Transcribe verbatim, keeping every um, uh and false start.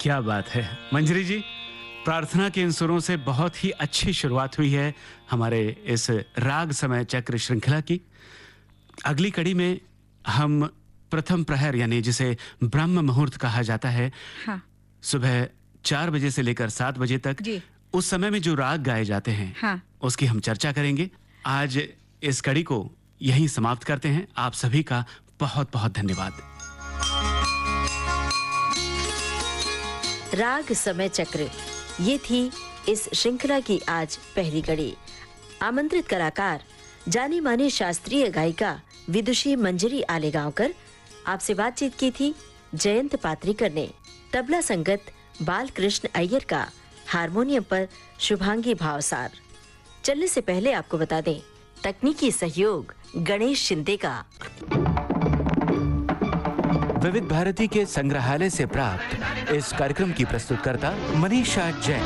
क्या बात है मंजरी जी, प्रार्थना के इन सुरों से बहुत ही अच्छी शुरुआत हुई है हमारे इस राग समय चक्र श्रृंखला की। अगली कड़ी में हम प्रथम प्रहर यानी जिसे ब्रह्म मुहूर्त कहा जाता है, हाँ। सुबह चार बजे से लेकर सात बजे तक जी। उस समय में जो राग गाए जाते हैं, हाँ। उसकी हम चर्चा करेंगे। आज इस कड़ी को यहीं समाप्त करते हैं। आप सभी का बहुत बहुत धन्यवाद। राग समय चक्र, ये थी इस श्रृंखला की आज पहली कड़ी। आमंत्रित कलाकार जानी मानी शास्त्रीय गायिका विदुषी मंजरी आलेगांवकर। आपसे बातचीत की थी जयंत पात्रीकर ने। तबला संगत बालकृष्ण अय्यर का, हारमोनियम पर शुभांगी भावसार। चलने से पहले आपको बता दें, तकनीकी सहयोग गणेश शिंदे का। विविध भारती के संग्रहालय से प्राप्त इस कार्यक्रम की प्रस्तुतकर्ता मनीषा जैन।